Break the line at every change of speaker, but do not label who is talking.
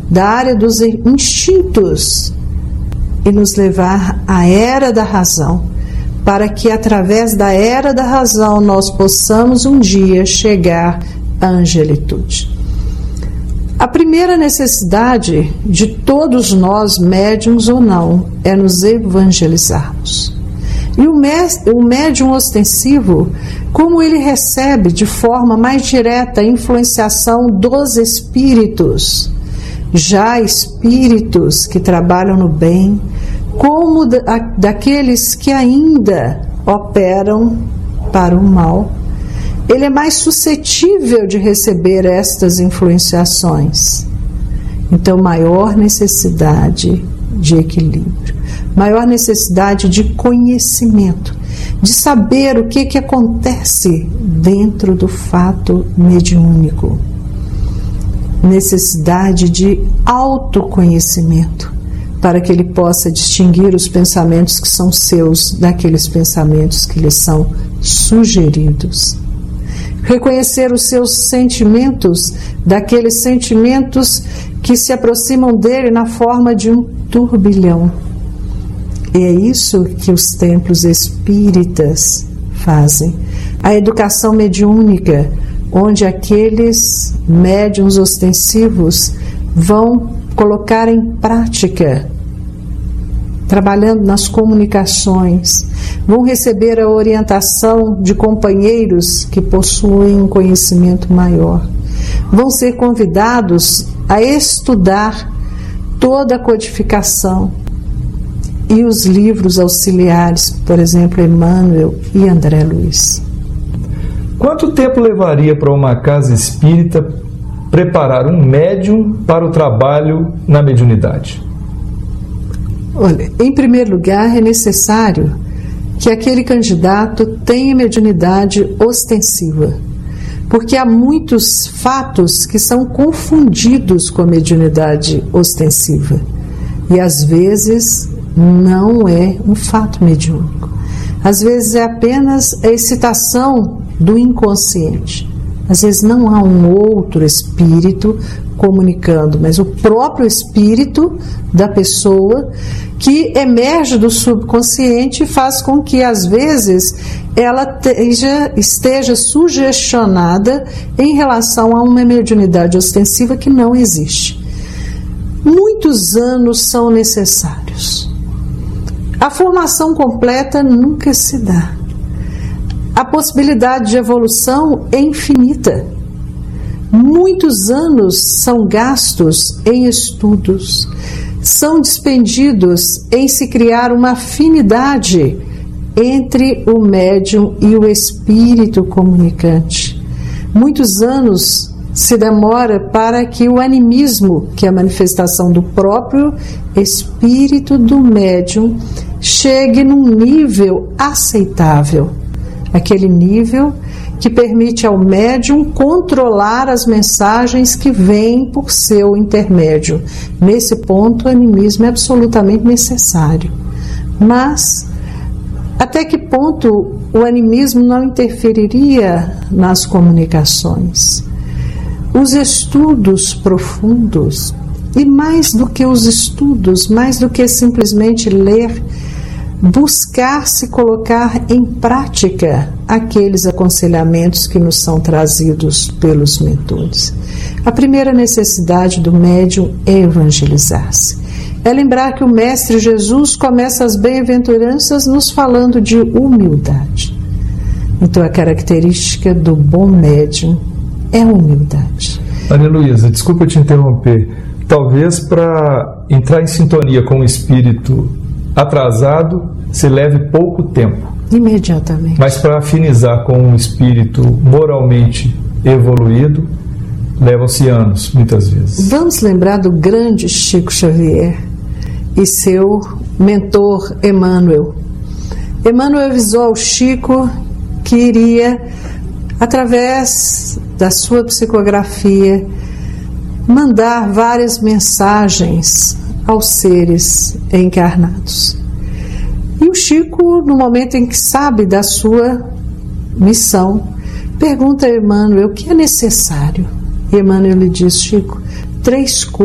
da área dos instintos e nos levar à era da razão, para que através da era da razão nós possamos um dia chegar à angelitude. A primeira necessidade de todos nós, médiuns ou não, é nos evangelizarmos. E o médium ostensivo, como ele recebe de forma mais direta a influenciação dos espíritos, já espíritos que trabalham no bem, como daqueles que ainda operam para o mal, ele é mais suscetível de receber estas influenciações. Então, maior necessidade de equilíbrio, maior necessidade de conhecimento, de saber o que acontece dentro do fato mediúnico. Necessidade de autoconhecimento, para que ele possa distinguir os pensamentos que são seus daqueles pensamentos que lhe são sugeridos. Reconhecer os seus sentimentos daqueles sentimentos que se aproximam dele na forma de um turbilhão. E é isso que os templos espíritas fazem. A educação mediúnica, onde aqueles médiuns ostensivos vão colocar em prática, trabalhando nas comunicações, vão receber a orientação de companheiros que possuem um conhecimento maior, vão ser convidados a estudar toda a codificação e os livros auxiliares, por exemplo, Emmanuel e André Luiz.
Quanto tempo levaria para uma casa espírita preparar um médium para o trabalho na mediunidade?
Olha, em primeiro lugar, é necessário que aquele candidato tenha mediunidade ostensiva, porque há muitos fatos que são confundidos com a mediunidade ostensiva e às vezes não é um fato mediúnico, às vezes é apenas a excitação do inconsciente, às vezes não há um outro espírito comunicando, mas o próprio espírito da pessoa que emerge do subconsciente e faz com que às vezes ela esteja sugestionada em relação a uma mediunidade ostensiva que não existe. Muitos anos são necessários. A formação completa nunca se dá. A possibilidade de evolução é infinita. Muitos anos são gastos em estudos, são despendidos em se criar uma afinidade entre o médium e o espírito comunicante. Muitos anos se demora para que o animismo, que é a manifestação do próprio espírito do médium, chegue num nível aceitável. Aquele nível que permite ao médium controlar as mensagens que vêm por seu intermédio. Nesse ponto, o animismo é absolutamente necessário. Mas, até que ponto o animismo não interferiria nas comunicações? Os estudos profundos, e mais do que os estudos, mais do que simplesmente ler, buscar se colocar em prática aqueles aconselhamentos que nos são trazidos pelos mentores. A primeira necessidade do médium é evangelizar-se. É lembrar que o Mestre Jesus começa as bem-aventuranças nos falando de humildade. Então a característica do bom médium é a humildade.
Maria Luísa, desculpa te interromper. Talvez para entrar em sintonia com o espírito atrasado se leve pouco tempo.
Imediatamente.
Mas para afinizar com um espírito moralmente evoluído, levam-se anos, muitas vezes.
Vamos lembrar do grande Chico Xavier e seu mentor Emmanuel. Emmanuel avisou ao Chico que iria, através da sua psicografia, mandar várias mensagens aos seres encarnados. E o Chico, no momento em que sabe da sua missão, pergunta a Emmanuel o que é necessário. E Emmanuel lhe diz: Chico, 3 coisas